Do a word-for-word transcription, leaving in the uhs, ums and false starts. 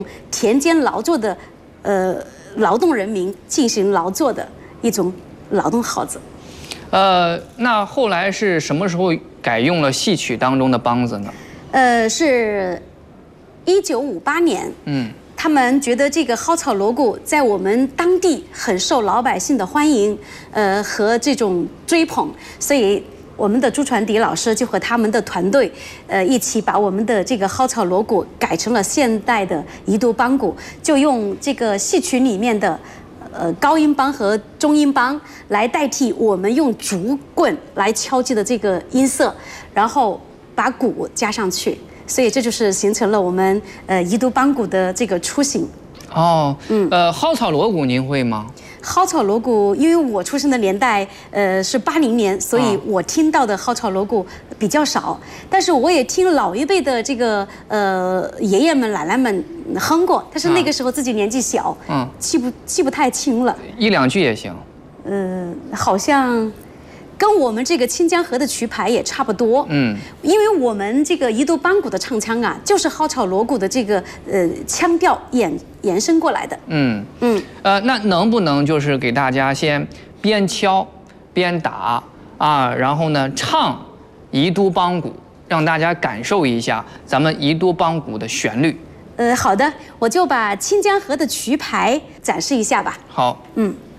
田间劳作的，呃，劳动人民进行劳作的一种劳动号子。 呃，那后来是什么时候改用了戏曲当中的梆子呢？ 呃，是一九五八年。嗯。他们觉得这个蒿草锣鼓在我们当地很受老百姓的欢迎，呃和这种追捧，所以我们的朱传迪老师就和他们的团队，呃一起把我们的这个蒿草锣鼓改成了现代的宜都梆鼓，就用这个戏曲里面的呃高音梆和中音梆来代替我们用竹棍来敲击的这个音色，然后把鼓加上去。所以这就是形成了我们呃宜都梆鼓的这个雏形。 哦，嗯，呃，蒿草锣鼓您会吗？ 蒿草锣鼓，因为我出生的年代呃是八零年，所以我听到的蒿草锣鼓比较少。但是我也听老一辈的这个呃爷爷们奶奶们哼过，但是那个时候自己年纪小，嗯，记不记不太清了。 一两句也行。 嗯、呃，好像。跟我们这个清江河的曲牌也差不多，嗯，因为我们这个宜都梆鼓的唱腔啊，就是蒿草锣鼓的这个呃腔调延延伸过来的，嗯嗯， 呃，那能不能就是给大家先边敲边打啊，然后呢唱宜都梆鼓，让大家感受一下咱们宜都梆鼓的旋律？ 呃，好的，我就把清江河的曲牌展示一下吧。 好，嗯。